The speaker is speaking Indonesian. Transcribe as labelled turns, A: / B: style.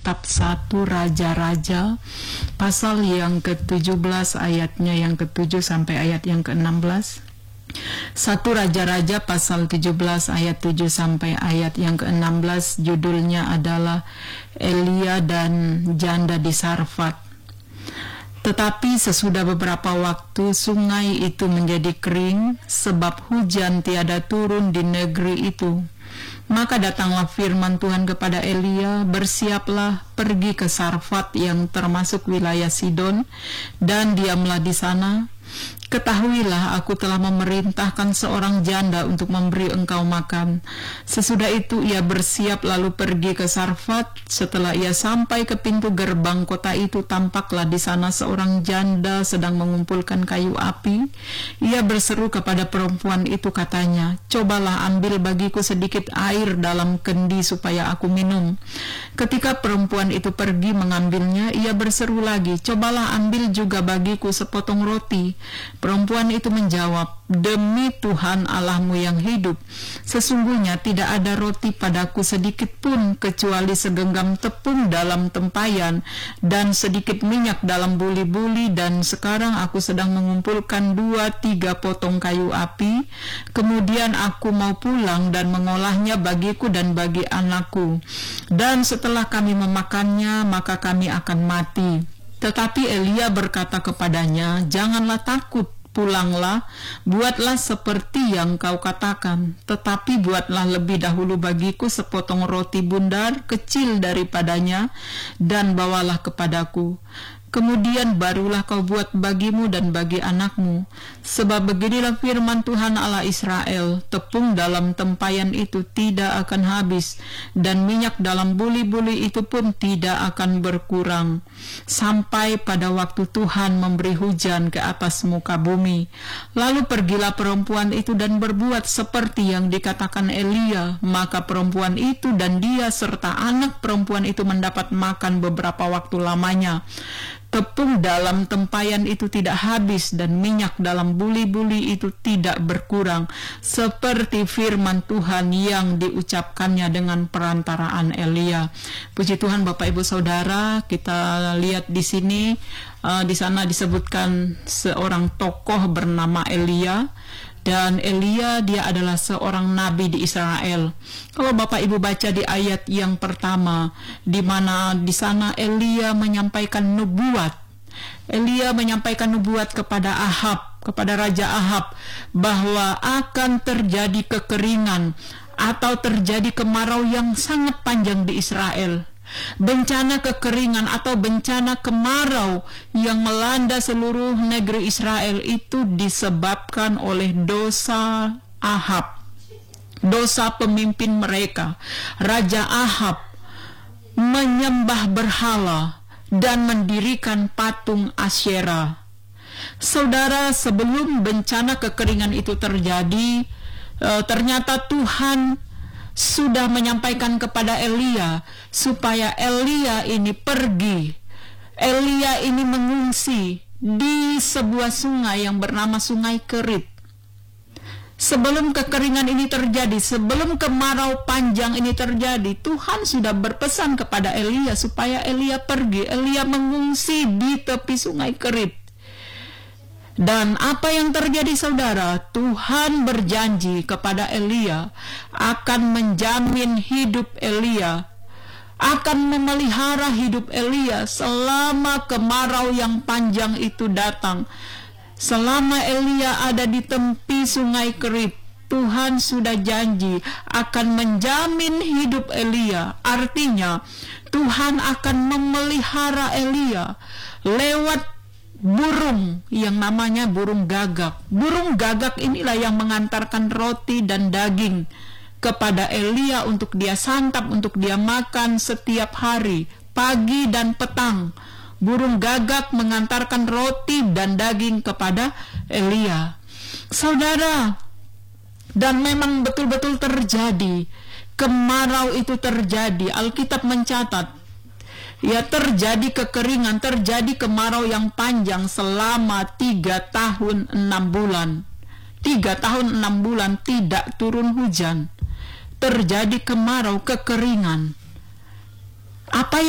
A: kitab 1 Raja-Raja pasal yang ke-17 ayatnya yang ke-7 sampai ayat yang ke-16. 1 Raja-Raja pasal 17 ayat 7 sampai ayat yang ke-16, judulnya adalah Elia dan janda di Sarfat. Tetapi sesudah beberapa waktu sungai itu menjadi kering sebab hujan tiada turun di negeri itu. Maka datanglah firman Tuhan kepada Elia, bersiaplah, pergi ke Sarfat yang termasuk wilayah Sidon, dan diamlah di sana. Ketahuilah, aku telah memerintahkan seorang janda untuk memberi engkau makan. Sesudah itu ia bersiap lalu pergi ke Sarfat. Setelah ia sampai ke pintu gerbang kota itu, tampaklah di sana seorang janda sedang mengumpulkan kayu api. Ia berseru kepada perempuan itu, katanya, cobalah ambil bagiku sedikit air dalam kendi supaya aku minum. Ketika perempuan itu pergi mengambilnya, ia berseru lagi, cobalah ambil juga bagiku sepotong roti. Perempuan itu menjawab, demi Tuhan Allahmu yang hidup, sesungguhnya tidak ada roti padaku sedikit pun kecuali segenggam tepung dalam tempayan dan sedikit minyak dalam buli-buli, dan sekarang aku sedang mengumpulkan 2-3 potong kayu api. Kemudian aku mau pulang dan mengolahnya bagiku dan bagi anakku, dan setelah kami memakannya maka kami akan mati. Tetapi Elia berkata kepadanya, janganlah takut, pulanglah, buatlah seperti yang kau katakan, tetapi buatlah lebih dahulu bagiku sepotong roti bundar kecil daripadanya, dan bawalah kepadaku. Kemudian barulah kau buat bagimu dan bagi anakmu. Sebab beginilah firman Tuhan Allah Israel, tepung dalam tempayan itu tidak akan habis, dan minyak dalam buli-buli itu pun tidak akan berkurang, sampai pada waktu Tuhan memberi hujan ke atas muka bumi. Lalu pergilah perempuan itu dan berbuat seperti yang dikatakan Elia. Maka perempuan itu dan dia serta anak perempuan itu mendapat makan beberapa waktu lamanya. Tepung dalam tempayan itu tidak habis dan minyak dalam buli-buli itu tidak berkurang, seperti firman Tuhan yang diucapkannya dengan perantaraan Elia. Puji Tuhan Bapak Ibu Saudara, kita lihat di sini, di sana disebutkan seorang tokoh bernama Elia. Dan Elia dia adalah seorang nabi di Israel. Kalau Bapak Ibu baca di ayat yang pertama, di mana di sana Elia menyampaikan nubuat. Elia menyampaikan nubuat kepada Ahab, kepada Raja Ahab, bahwa akan terjadi kekeringan atau terjadi kemarau yang sangat panjang di Israel. Bencana kekeringan atau bencana kemarau yang melanda seluruh negeri Israel itu disebabkan oleh dosa Ahab, dosa pemimpin mereka. Raja Ahab menyembah berhala dan mendirikan patung Asyera. Saudara, sebelum bencana kekeringan itu terjadi, ternyata Tuhan sudah menyampaikan kepada Elia supaya Elia ini pergi. Elia ini mengungsi di sebuah sungai yang bernama Sungai Kerit. Sebelum kekeringan ini terjadi, sebelum kemarau panjang ini terjadi, Tuhan sudah berpesan kepada Elia supaya Elia pergi. Elia mengungsi di tepi Sungai Kerit. Dan apa yang terjadi saudara? Tuhan berjanji kepada Elia akan menjamin hidup Elia, akan memelihara hidup Elia selama kemarau yang panjang itu datang. Selama Elia ada di tepi Sungai Kerit, Tuhan sudah janji akan menjamin hidup Elia. Artinya Tuhan akan memelihara Elia lewat burung yang namanya burung gagak. Burung gagak inilah yang mengantarkan roti dan daging kepada Elia untuk dia santap, untuk dia makan setiap hari, pagi dan petang. Burung gagak mengantarkan roti dan daging kepada Elia. Saudara, dan memang betul-betul terjadi. Kemarau itu terjadi. Alkitab mencatat, ya, terjadi kekeringan, terjadi kemarau yang panjang selama 3 tahun 6 bulan. 3 tahun 6 bulan tidak turun hujan. Terjadi kemarau, kekeringan. Apa